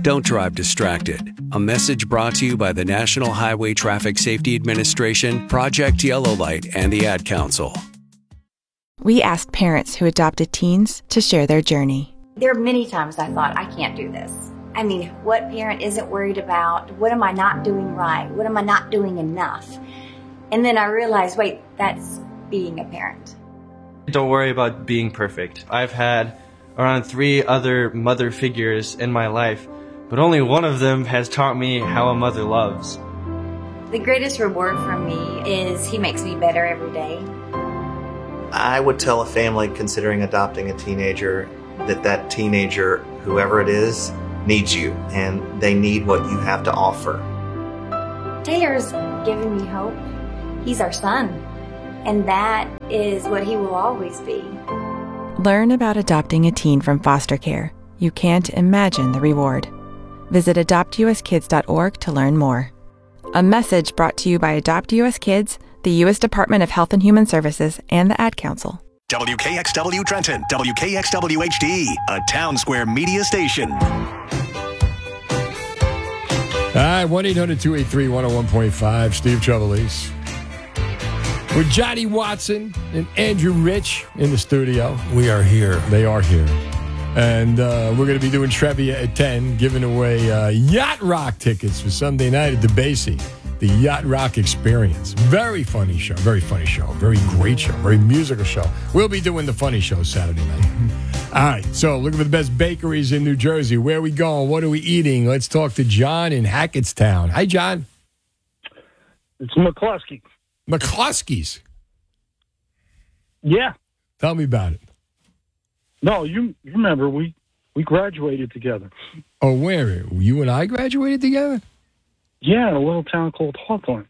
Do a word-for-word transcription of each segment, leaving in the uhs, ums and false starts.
Don't drive distracted. A message brought to you by the National Highway Traffic Safety Administration, Project Yellow Light, and the Ad Council. We asked parents who adopted teens to share their journey. There are many times I thought, I can't do this. I mean, what parent isn't worried about? What am I not doing right? What am I not doing enough? And then I realized, wait, that's being a parent. Don't worry about being perfect. I've had around three other mother figures in my life, but only one of them has taught me how a mother loves. The greatest reward for me is he makes me better every day. I would tell a family considering adopting a teenager that that teenager, whoever it is, needs you, and they need what you have to offer. Taylor's given me hope. He's our son, and that is what he will always be. Learn about adopting a teen from foster care. You can't imagine the reward. Visit adopt u s kids dot org to learn more. A message brought to you by Adopt U S Kids, the U S Department of Health and Human Services, and the Ad Council. W K X W Trenton, W K X W H D, a Town Square media station. All right, one eight hundred two eight three one oh one point five, Steve Trevelise. With Johnny Watson and Andrew Rich in the studio. We are here. They are here. And uh, we're going to be doing trivia at ten, giving away uh, Yacht Rock tickets for Sunday night at the Basie. The Yacht Rock Experience. Very funny show. Very funny show. Very great show. Very musical show. We'll be doing the funny show Saturday night. All right. So looking for the best bakeries in New Jersey. Where are we going? What are we eating? Let's talk to John in Hackettstown. Hi, John. It's McCluskey. McCluskey's. Yeah. Tell me about it. No, you, you remember we, we graduated together. Oh, where? You and I graduated together? Yeah, in a little town called Hawthorne.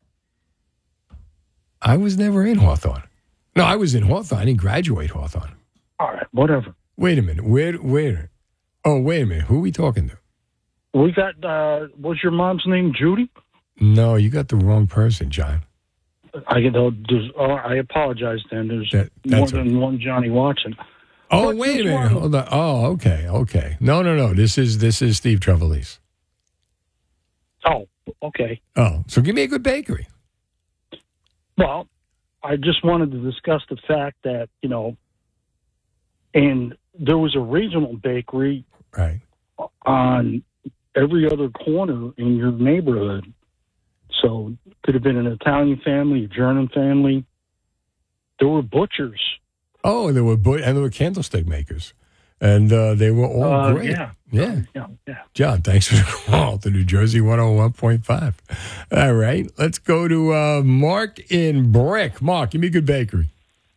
I was never in Hawthorne. No, I was in Hawthorne. I didn't graduate Hawthorne. All right, whatever. Wait a minute. Where? Where? Oh, wait a minute. Who are we talking to? We got, uh, what's your mom's name, Judy? No, you got the wrong person, John. I get oh, I apologize, then. There's that, more than okay. one Johnny Watson. Oh, but wait a minute. One? Hold on. Oh, okay, okay. No, no, no. This is this is Steve Trevelise. Oh, okay. Oh, so give me a good bakery. Well, I just wanted to discuss the fact that, you know, and there was a regional bakery right on every other corner in your neighborhood. So it could have been an Italian family, a German family. There were butchers. Oh, there were but- and there were candlestick makers. And uh, they were all uh, great. Yeah. Yeah. yeah. Yeah. John, thanks for the call to New Jersey one oh one point five. All right. Let's go to uh, Mark in Brick. Mark, give me a good bakery.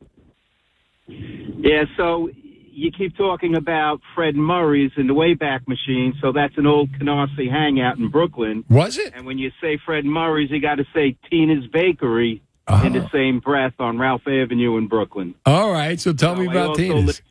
Yeah, so you keep talking about Fred Murray's in the Wayback Machine, so that's an old Canarsie hangout in Brooklyn. Was it? And when you say Fred Murray's, you got to say Tina's Bakery uh-huh. in the same breath on Ralph Avenue in Brooklyn. All right, so tell so me about Tina's. Li-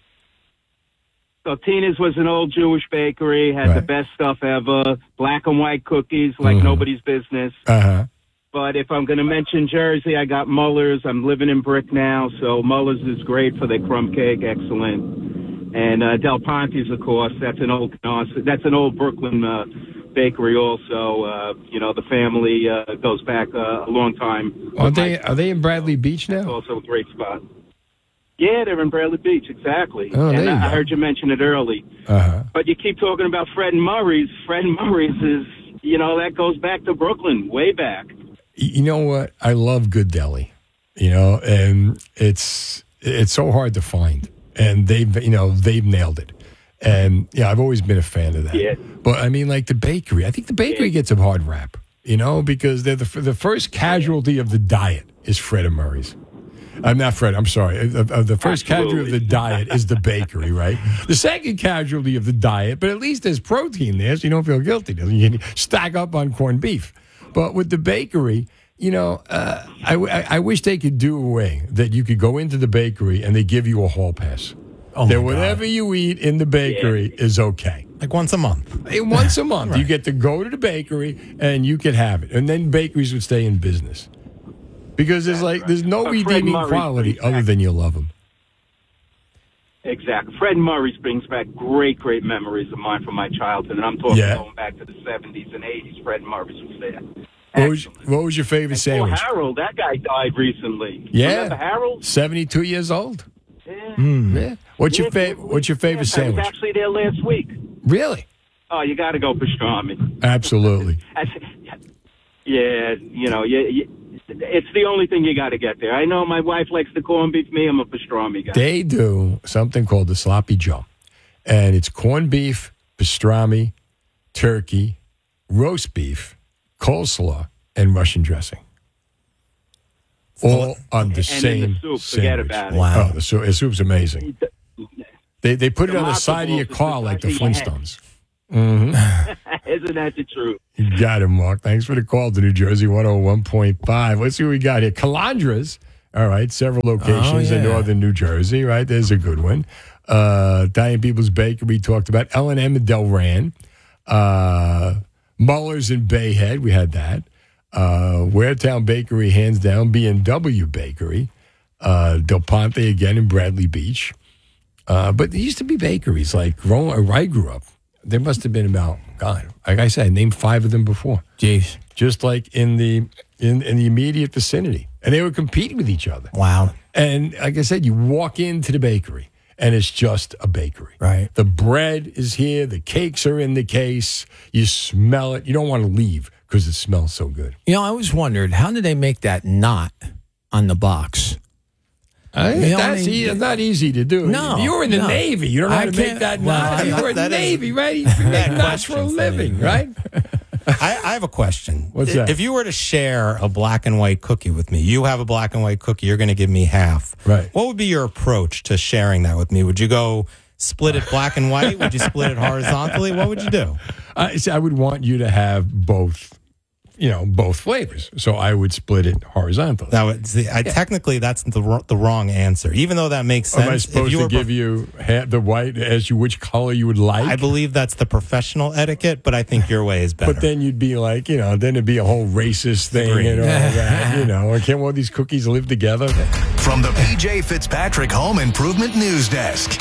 so Tina's was an old Jewish bakery, had right. the best stuff ever, black and white cookies like mm-hmm. nobody's business. Uh-huh. But if I'm going to mention Jersey, I got Muller's. I'm living in Brick now, so Muller's is great for their crumb cake, excellent. And uh, Del Ponte's, of course, that's an old that's an old Brooklyn uh, bakery. Also, uh, you know, the family uh, goes back uh, a long time. Are they are they in Bradley Beach now? It's also a great spot. Yeah, they're in Bradley Beach, exactly. Oh, and there you I, go. I heard you mention it early. Uh-huh. But you keep talking about Fred and Murray's. Fred and Murray's is, you know, that goes back to Brooklyn, way back. You know what? I love good deli, you know, and it's it's so hard to find. And they've, you know, they've nailed it. And, yeah, I've always been a fan of that. Yeah. But, I mean, like the bakery. I think the bakery yeah. gets a hard rap, you know, because they're the, the first casualty of the diet is Fred and Murray's. I'm not Fred, I'm sorry. Uh, uh, the first Absolutely. casualty of the diet is the bakery, right? The second casualty of the diet, but at least there's protein there, so you don't feel guilty. You can stack up on corned beef. But with the bakery, you know, uh, I, I, I wish they could do a way that you could go into the bakery and they give you a hall pass. Oh that whatever God. you eat in the bakery yeah. is okay. Like once a month. Hey, once a month. Right. You get to go to the bakery and you could have it. And then bakeries would stay in business. Because there's like there's no uh, redeeming quality exactly. other than you love them. Exactly. Fred Murray's brings back great, great memories of mine from my childhood, and I'm talking Yeah. going back to the seventies and eighties. Fred Murray's was there. What was, what was your favorite And sandwich? Poor Harold, that guy died recently. Yeah. Remember Harold? seventy-two years old. Yeah. Yeah. What's your Yeah, favorite? What's your favorite yes, I sandwich? was actually there last week. Really? Oh, you got to go pastrami. Absolutely. Yeah, you know, you, you, it's the only thing you got to get there. I know my wife likes the corned beef. Me, I'm a pastrami guy. They do something called the sloppy Joe, and it's corned beef, pastrami, turkey, roast beef, coleslaw, and Russian dressing. All on the And same then the soup, forget sandwich. about it. Wow. Oh, the, soup, the soup's amazing. They they put it on the side of your Remarkable car like the society. Flintstones. Mm-hmm. Isn't that the truth? You got him, Mark. Thanks for the call to New Jersey one oh one point five. Let's see what we got here. Calandras. All right, several locations Oh, in yeah. northern New Jersey, right? There's a good one. Uh, Italian People's Bakery, we talked about. L and M and Delran. Uh, Muller's in Bayhead, we had that. Uh, Waretown Bakery, hands down. B and W Bakery. Uh, Del Ponte again in Bradley Beach. Uh, but there used to be bakeries, like growing, where I grew up. There must have been about, God, like I said, I named five of them before. Jeez. Just like in the in, in the immediate vicinity. And they were competing with each other. Wow. And like I said, you walk into the bakery, and it's just a bakery. Right. The bread is here. The cakes are in the case. You smell it. You don't want to leave because it smells so good. You know, I always wondered, how did they make that knot on the box? I, You know, that's I mean, e- it's not easy to do. No, You were in the no. Navy. You don't know how I to make can't- that well, knot. You that- were in the that is- Navy, right? You make knots for a question's living, funny. right? I, I have a question. What's that? If you were to share a black and white cookie with me, you have a black and white cookie, you're going to give me half. Right. What would be your approach to sharing that with me? Would you go split it black and white? Would you split it horizontally? What would you do? I, see, I would want you to have both, you know, both flavors. So I would split it horizontally. That would, see, I, technically, that's the wr- the wrong answer. Even though that makes sense. Am I if supposed you to were give prof- you ha- the white as you which color you would like? I believe that's the professional etiquette, but I think your way is better. But then you'd be like, you know, then it'd be a whole racist thing Agreed. and all that, you know. And can't all these cookies live together? From the P J Fitzpatrick Home Improvement News Desk.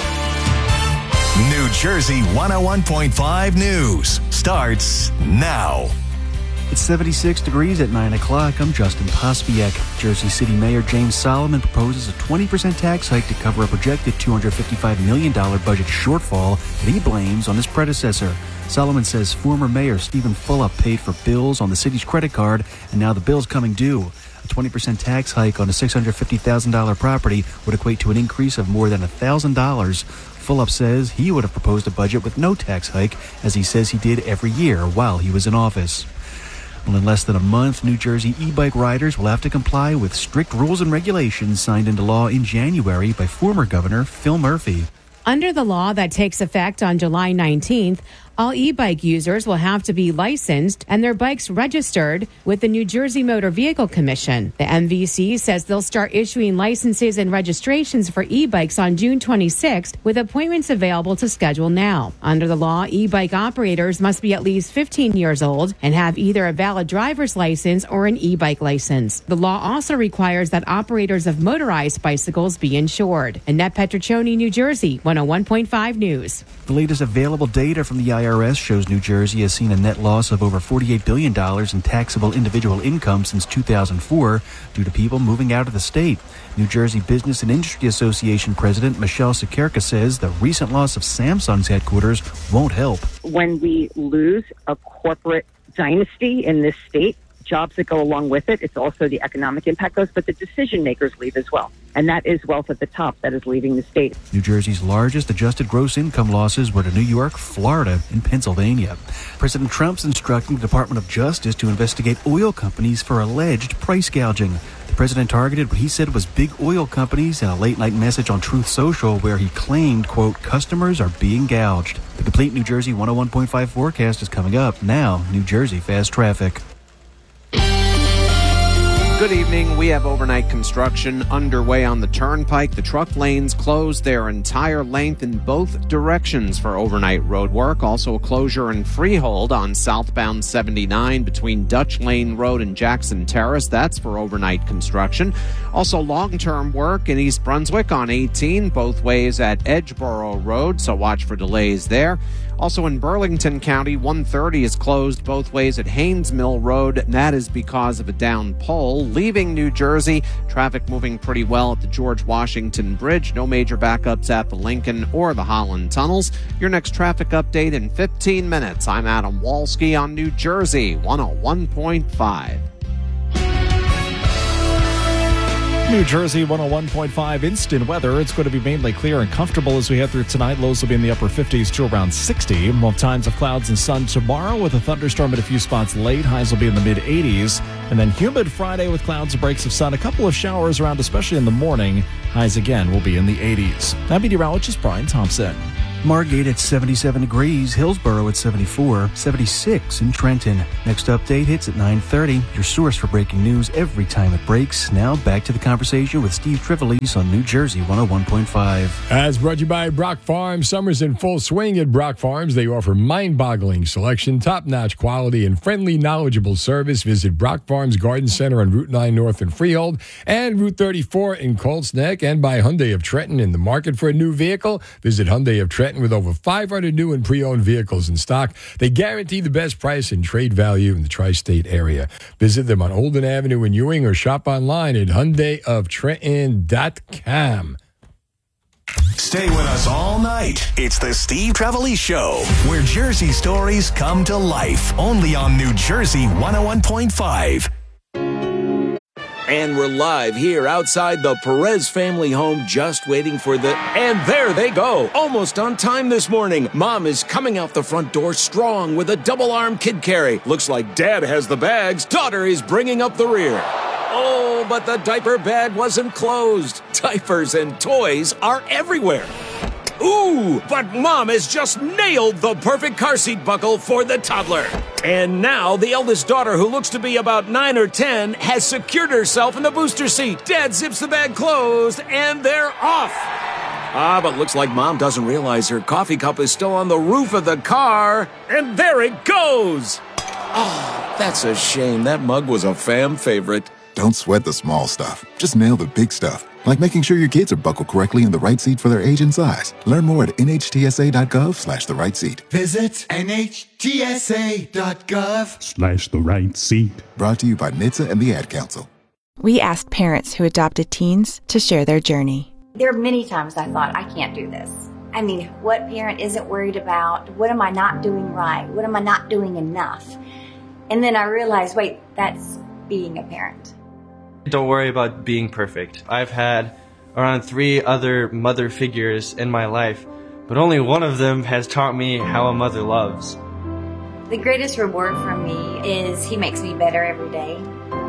New Jersey one oh one point five News starts now. It's seventy-six degrees at nine o'clock. I'm Justin Pospiek. Jersey City Mayor James Solomon proposes a twenty percent tax hike to cover a projected two hundred fifty-five million dollars budget shortfall that he blames on his predecessor. Solomon says former Mayor Stephen Fulop paid for bills on the city's credit card, and now the bill's coming due. A twenty percent tax hike on a six hundred fifty thousand dollars property would equate to an increase of more than one thousand dollars. Fulop says he would have proposed a budget with no tax hike, as he says he did every year while he was in office. Well, in less than a month, New Jersey e-bike riders will have to comply with strict rules and regulations signed into law in January by former Governor Phil Murphy. Under the law that takes effect on July nineteenth, all e-bike users will have to be licensed and their bikes registered with the New Jersey Motor Vehicle Commission. The M V C says they'll start issuing licenses and registrations for e-bikes on June twenty-sixth, with appointments available to schedule now. Under the law, e-bike operators must be at least fifteen years old and have either a valid driver's license or an e-bike license. The law also requires that operators of motorized bicycles be insured. Annette Petriccioni, New Jersey, one oh one point five News. The latest available data from the I R S shows New Jersey has seen a net loss of over forty-eight billion dollars in taxable individual income since two thousand four due to people moving out of the state. New Jersey Business and Industry Association President Michelle Sekerka says the recent loss of Samsung's headquarters won't help. When we lose a corporate dynasty in this state, jobs that go along with it, it's also the economic impact goes, but the decision makers leave as well. And that is wealth at the top that is leaving the state. New Jersey's largest adjusted gross income losses were to New York, Florida, and Pennsylvania. President Trump's instructing the Department of Justice to investigate oil companies for alleged price gouging. The president targeted what he said was big oil companies in a late-night message on Truth Social where he claimed, quote, customers are being gouged. The complete New Jersey one oh one point five forecast is coming up. Now, New Jersey Fast Traffic. Good evening. We have overnight construction underway on the turnpike. The truck lanes closed their entire length in both directions for overnight road work. Also a closure in Freehold on southbound seventy-nine between Dutch Lane Road and Jackson Terrace. That's for overnight construction. Also long-term work in East Brunswick on eighteen, both ways at Edgeboro Road, so watch for delays there. Also in Burlington County, one thirty is closed both ways at Haynes Mill Road, and that is because of a down pole. Leaving New Jersey, traffic moving pretty well at the George Washington Bridge. No major backups at the Lincoln or the Holland tunnels. Your next traffic update in fifteen minutes. I'm Adam Walski on New Jersey one oh one point five. New Jersey one oh one point five instant weather. It's going to be mainly clear and comfortable as we head through tonight. Lows will be in the upper fifties to around sixty. More times of clouds and sun tomorrow with a thunderstorm at a few spots late. Highs will be in the mid eighties. And then humid Friday with clouds and breaks of sun. A couple of showers around, especially in the morning. Highs again will be in the eighties. I'm meteorologist Brian Thompson. Margate at seventy-seven degrees, Hillsborough at seventy-four, seventy-six in Trenton. Next update hits at nine thirty. Your source for breaking news every time it breaks. Now back to the conversation with Steve Trevelise on New Jersey one oh one point five. As brought to you by Brock Farms. Summer's in full swing at Brock Farms. They offer mind-boggling selection, top-notch quality, and friendly, knowledgeable service. Visit Brock Farms Garden Center on Route nine North in Freehold and Route thirty-four in Colts Neck, and by Hyundai of Trenton. In the market for a new vehicle, visit Hyundai of Trenton. With over five hundred new and pre-owned vehicles in stock, they guarantee the best price and trade value in the tri-state area. Visit them on Olden Avenue in Ewing or shop online at Hyundai of Trenton dot com. Stay with us all night. It's the Steve Trevelise Show, where Jersey stories come to life. Only on New Jersey one oh one point five. And we're live here outside the Perez family home, just waiting for the... And there they go, almost on time this morning. Mom is coming out the front door strong with a double-arm kid carry. Looks like Dad has the bags. Daughter is bringing up the rear. Oh, but the diaper bag wasn't closed. Diapers and toys are everywhere. Ooh, but Mom has just nailed the perfect car seat buckle for the toddler. And now the eldest daughter, who looks to be about nine or ten, has secured herself in the booster seat. Dad zips the bag closed, and they're off. Ah, but looks like Mom doesn't realize her coffee cup is still on the roof of the car. And there it goes. Oh, that's a shame. That mug was a fam favorite. Don't sweat the small stuff. Just nail the big stuff. Like making sure your kids are buckled correctly in the right seat for their age and size. Learn more at N H T S A dot gov slash the right seat. Visit N H T S A dot gov Slash the right seat. Brought to you by N H T S A and the Ad Council. We asked parents who adopted teens to share their journey. There are many times I thought, I can't do this. I mean, what parent isn't worried about, what am I not doing right? What am I not doing enough? And then I realized, wait, that's being a parent. Don't worry about being perfect. I've had around three other mother figures in my life, but only one of them has taught me how a mother loves. The greatest reward for me is he makes me better every day.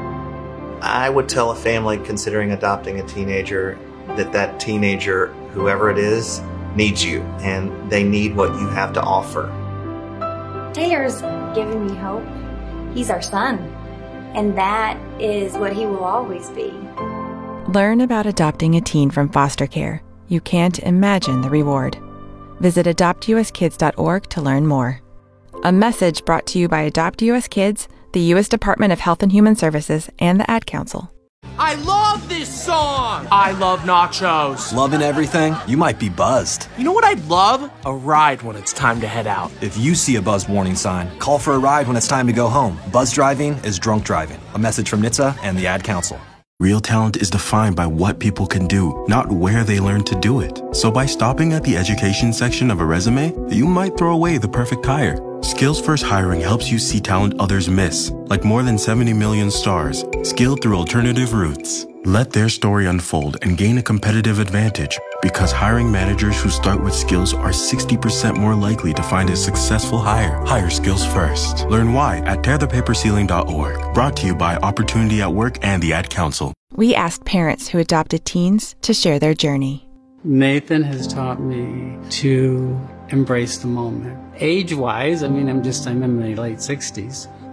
I would tell a family considering adopting a teenager that that teenager, whoever it is, needs you, and they need what you have to offer. Taylor's given me hope. He's our son. And that is what he will always be. Learn about adopting a teen from foster care. You can't imagine the reward. Visit adopt u s kids dot org to learn more. A message brought to you by Adopt U S Kids, the U S Department of Health and Human Services, and the Ad Council. I love this song! I love nachos. Loving everything? You might be buzzed. You know what I'd love? A ride when it's time to head out. If you see a buzz warning sign, call for a ride when it's time to go home. Buzz driving is drunk driving. A message from N H T S A and the Ad Council. Real talent is defined by what people can do, not where they learn to do it. So by stopping at the education section of a resume, you might throw away the perfect hire. Skills First Hiring helps you see talent others miss, like more than seventy million stars, skilled through alternative routes. Let their story unfold and gain a competitive advantage, because hiring managers who start with skills are sixty percent more likely to find a successful hire. Hire skills first. Learn why at tear the paper ceiling dot org. Brought to you by Opportunity at Work and the Ad Council. We asked parents who adopted teens to share their journey. Nathan has taught me to embrace the moment. Age-wise, I mean, I'm just, I'm in my late sixties.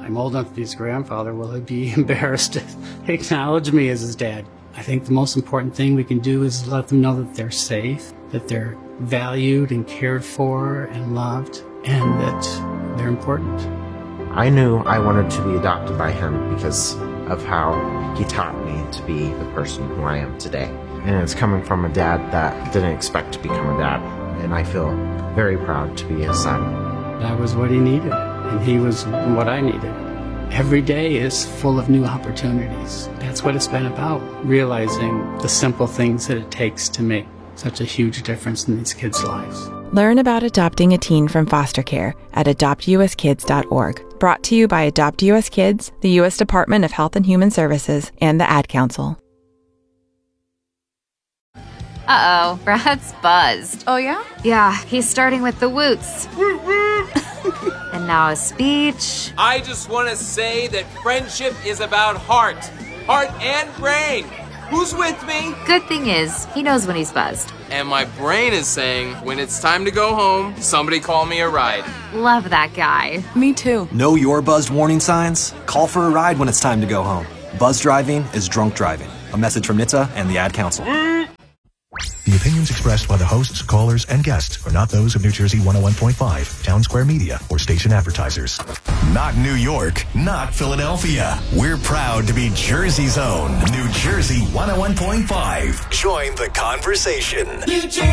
I'm old enough to be his grandfather. Will he be embarrassed to acknowledge me as his dad? I think the most important thing we can do is let them know that they're safe, that they're valued and cared for and loved, and that they're important. I knew I wanted to be adopted by him because of how he taught me to be the person who I am today. And it's coming from a dad that didn't expect to become a dad, and I feel very proud to be his son. That was what he needed, and he was what I needed. Every day is full of new opportunities. That's what it's been about, realizing the simple things that it takes to make such a huge difference in these kids' lives. Learn about adopting a teen from foster care at adopt u s kids dot org. Brought to you by Adopt U S Kids, the U S Department of Health and Human Services, and the Ad Council. Uh-oh, Brad's buzzed. Oh, yeah? Yeah, he's starting with the woots. And now a speech. I just want to say that friendship is about heart. Heart and brain. Who's with me? Good thing is, he knows when he's buzzed. And my brain is saying, when it's time to go home, somebody call me a ride. Love that guy. Me too. Know your buzzed warning signs? Call for a ride when it's time to go home. Buzz driving is drunk driving. A message from N H T S A and the Ad Council. The opinions expressed by the hosts, callers, and guests are not those of New Jersey one oh one point five, Town Square Media, or station advertisers. Not New York, not Philadelphia. We're proud to be Jersey's own New Jersey one oh one point five. Join the conversation. New Jersey.